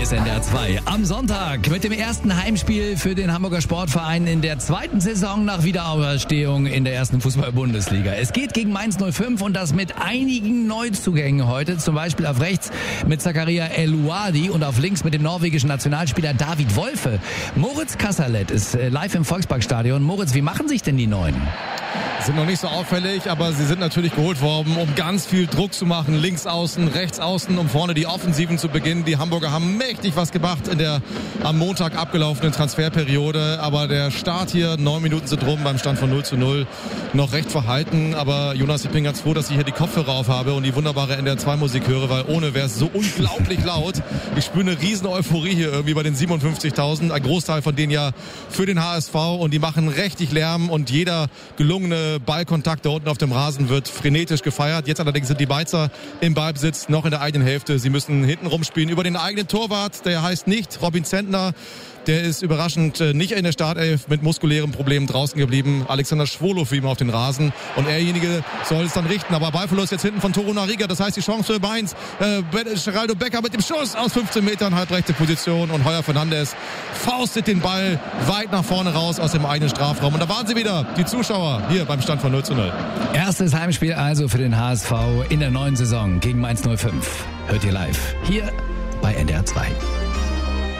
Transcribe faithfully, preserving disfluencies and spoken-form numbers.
ist N D R zwei. Am Sonntag mit dem ersten Heimspiel für den Hamburger Sportverein in der zweiten Saison nach Wiederauferstehung in der ersten Fußball-Bundesliga. Es geht gegen Mainz null fünf und das mit einigen Neuzugängen heute. Zum Beispiel auf rechts mit Zakaria El-Ouadi und auf links mit dem norwegischen Nationalspieler David Wolfe. Moritz Kasserlet ist live im Volksparkstadion. Moritz, wie machen sich denn die Neuen? Sind noch nicht so auffällig, aber sie sind natürlich geholt worden, um ganz viel Druck zu machen. Links außen, rechts außen, um vorne die Offensiven zu beginnen. Die Hamburger haben mächtig was gemacht in der am Montag abgelaufenen Transferperiode. Aber der Start hier, neun Minuten sind rum beim Stand von null zu null, noch recht verhalten. Aber Jonas, ich bin ganz froh, dass ich hier die Kopfhörer auf habe und die wunderbare N D R zwei Musik höre, weil ohne wäre es so unglaublich laut. Ich spüre eine riesen Euphorie hier irgendwie bei den siebenundfünfzigtausend. Ein Großteil von denen ja für den H S V und die machen richtig Lärm und jeder gelungene Ballkontakt da unten auf dem Rasen wird frenetisch gefeiert. Jetzt allerdings sind die Beizer im Ballbesitz, noch in der eigenen Hälfte. Sie müssen hinten rumspielen über den eigenen Torwart. Der heißt nicht Robin Zentner. Der ist überraschend nicht in der Startelf mit muskulären Problemen draußen geblieben. Alexander Schwolow für ihn auf den Rasen. Und erjenige soll es dann richten. Aber Ballverlust jetzt hinten von Torunariga. Das heißt, die Chance für Mainz. Äh, Geraldo Becker mit dem Schuss aus fünfzehn Metern, halbrechte Position. Und Heuer Fernandes faustet den Ball weit nach vorne raus aus dem eigenen Strafraum. Und da waren sie wieder, die Zuschauer, hier beim Stand von null zu null. Erstes Heimspiel also für den H S V in der neuen Saison gegen Mainz null fünf. Hört ihr live hier bei N D R zwei.